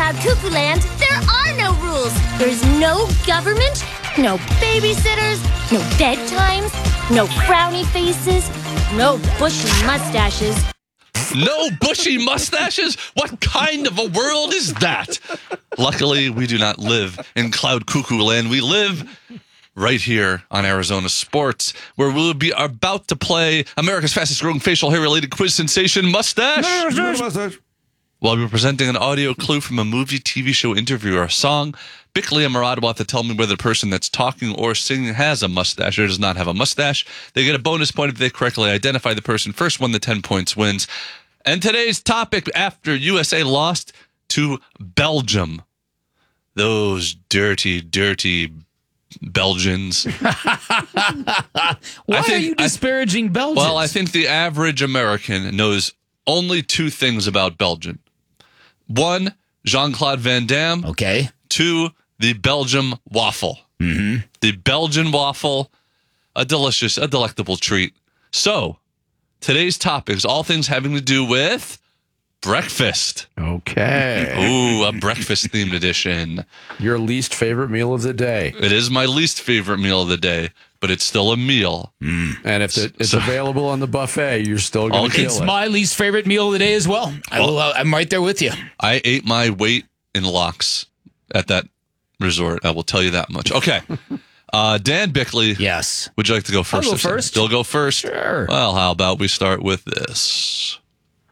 Cloud Cuckoo Land, there are no rules. There's no government, no babysitters, no bedtimes, no frowny faces, no bushy mustaches. No bushy mustaches? What kind of a world is that? Luckily, we do not live in Cloud Cuckoo Land. We live right here on Arizona Sports, where we'll be about to play America's fastest growing facial hair-related quiz sensation, Mustache. While we're presenting an audio clue from a movie, TV show, interview, or a song, Bickley and Murad will have to tell me whether the person that's talking or singing has a mustache or does not have a mustache. They get a bonus point if they correctly identify the person. First one, the 10 points wins. And today's topic, after USA lost to Belgium. Those dirty, dirty Belgians. Why are you disparaging Belgians? Well, I think the average American knows only two things about Belgium. One, Jean-Claude Van Damme. Okay. Two, the Belgium waffle. Mm-hmm. The Belgian waffle, a delectable treat. So, today's topic is all things having to do with breakfast. Okay. Ooh, a breakfast-themed edition. Your least favorite meal of the day. It is my least favorite meal of the day, but it's still a meal. And if it's available on the buffet, you're still going to kill It's it. my least favorite meal of the day as well. I'm right there with you. I ate my weight in lox at that resort. I will tell you that much. Okay. Dan Bickley. Yes. Would you like to go first? I'll go first. You'll go first? Sure. Well, how about we start with this?